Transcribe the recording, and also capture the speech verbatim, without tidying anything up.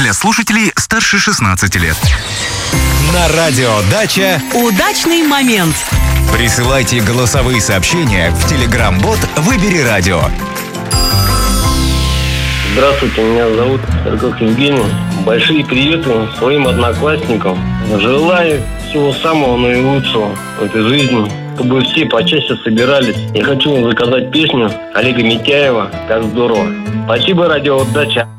для слушателей старше шестнадцати лет. На радио «Дача» удачный момент. Присылайте голосовые сообщения в Telegram-бот «Выбери радио». Здравствуйте, меня зовут Сырков Евгений. Большие приветы своим одноклассникам. Желаю всего самого наилучшего в этой жизни, чтобы все почаще собирались. Я хочу заказать песню Олега Митяева «Как здорово». Спасибо, радио «Дача».